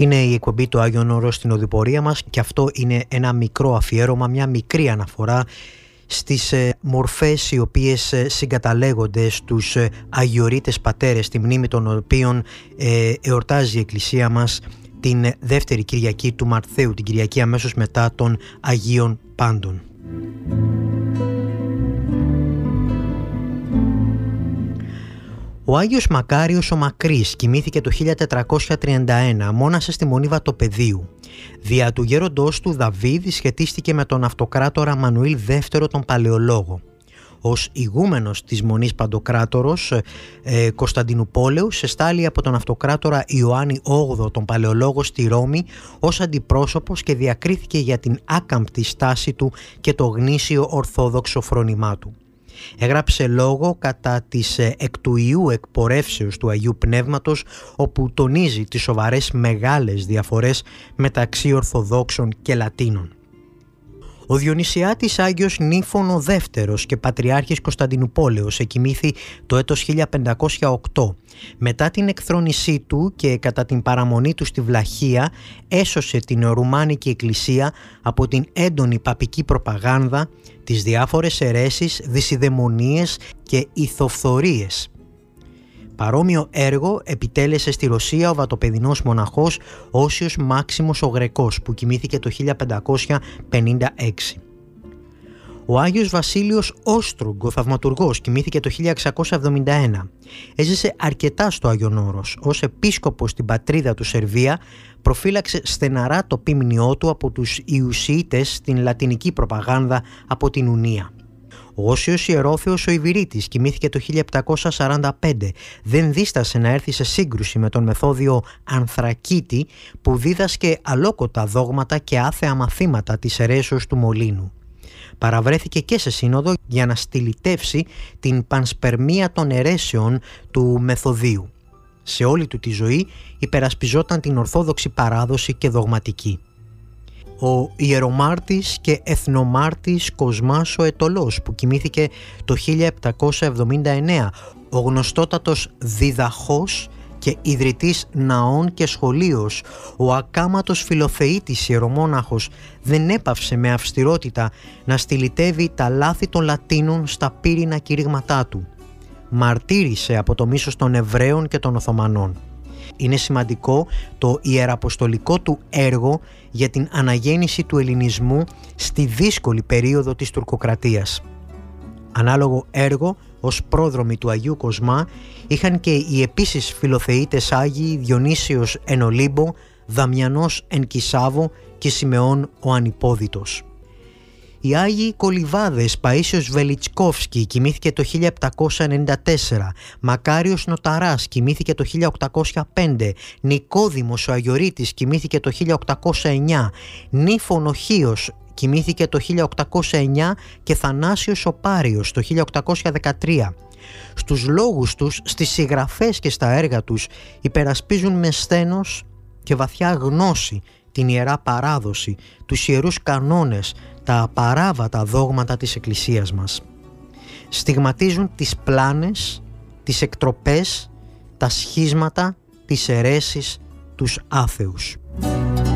Είναι η εκπομπή του Άγιον Όρος στην οδηπορία μας και αυτό είναι ένα μικρό αφιέρωμα, μια μικρή αναφορά στις μορφές οι οποίες συγκαταλέγονται στους αγιορείτες πατέρες, τη μνήμη των οποίων εορτάζει η Εκκλησία μας την δεύτερη Κυριακή του Μαρθαίου, την Κυριακή αμέσως μετά των Αγίων Πάντων. Ο Άγιος Μακάριος ο Μακρύς κοιμήθηκε το 1431, μόνασε στη Μονή Βατοπεδίου. Δια του γέροντός του Δαβίδ σχετίστηκε με τον αυτοκράτορα Μανουήλ II τον Παλαιολόγο. Ως ηγούμενος της Μονής Παντοκράτορος Κωνσταντινουπόλεως εστάλει από τον αυτοκράτορα Ιωάννη VIII τον Παλαιολόγο στη Ρώμη ως αντιπρόσωπος και διακρίθηκε για την άκαμπτη στάση του και το γνήσιο ορθόδοξο φρόνημά του. Έγραψε λόγο κατά της εκ του Ιού εκπορεύσεως του Αγίου Πνεύματος, όπου τονίζει τις σοβαρές μεγάλες διαφορές μεταξύ Ορθοδόξων και Λατίνων. Ο Διονυσιάτης Άγιος Νύφων ο δεύτερος και Πατριάρχης Κωνσταντινουπόλεως εκοιμήθη το έτος 1508. Μετά την εκθρόνησή του και κατά την παραμονή του στη Βλαχία έσωσε την Ρουμάνικη Εκκλησία από την έντονη παπική προπαγάνδα, τις διάφορες αιρέσεις, δυσιδαιμονίες και ηθοφθορίες. Παρόμοιο έργο επιτέλεσε στη Ρωσία ο βατοπεδινός μοναχός Όσιος Μάξιμος ο Γρεκός που κοιμήθηκε το 1556. Ο Άγιος Βασίλειος Όστρουγκ, ο θαυματουργός, κοιμήθηκε το 1671. Έζησε αρκετά στο Άγιον Όρος. Ως επίσκοπος στην πατρίδα του Σερβία προφύλαξε στεναρά το ποίμνιό του από τους Ιουσιήτες στην λατινική προπαγάνδα από την Ουνία. Ο Όσιος Ιερόθεος ο Ιβηρίτης κοιμήθηκε το 1745. Δεν δίστασε να έρθει σε σύγκρουση με τον Μεθόδιο Ανθρακίτη που δίδασκε αλόκοτα δόγματα και άθεα μαθήματα της αιρέσεως του Μολύνου. Παραβρέθηκε και σε σύνοδο για να στυλιτεύσει την πανσπερμία των αιρέσεων του Μεθοδίου. Σε όλη του τη ζωή υπερασπιζόταν την ορθόδοξη παράδοση και δογματική. Ο ιερομάρτης και εθνομάρτης Κοσμάς ο Αιτωλός που κοιμήθηκε το 1779, ο γνωστότατος διδαχός και ιδρυτής ναών και σχολείος, ο ακάματος φιλοθεήτης ιερομόναχος δεν έπαυσε με αυστηρότητα να στυλιτεύει τα λάθη των Λατίνων στα πύρινα κηρύγματά του. Μαρτύρησε από το μίσος των Εβραίων και των Οθωμανών. Είναι σημαντικό το ιεραποστολικό του έργο για την αναγέννηση του ελληνισμού στη δύσκολη περίοδο της τουρκοκρατίας. Ανάλογο έργο ως πρόδρομοι του Αγίου Κοσμά είχαν και οι επίσης φιλοθεήτες Άγιοι Διονύσιος εν Ολύμπο, Δαμιανός εν Κισάβο και Σιμεών ο Ανυπόδητος. Οι Άγιοι Κολυβάδες Παΐσιος Βελιτσκόφσκι κοιμήθηκε το 1794, Μακάριος Νοταράς κοιμήθηκε το 1805, Νικόδημος ο Αγιορείτης κοιμήθηκε το 1809, Νύφων ο Χίος κοιμήθηκε το 1809 και Θανάσιος ο Πάριος το 1813. Στους λόγους τους, στις συγγραφές και στα έργα τους υπερασπίζουν με σθένος και βαθιά γνώση την ιερά παράδοση, τους ιερούς κανόνες, τα απαράβατα δόγματα της Εκκλησίας μας. Στιγματίζουν τις πλάνες, τις εκτροπές, τα σχίσματα, τις αιρέσεις, τους άθεους.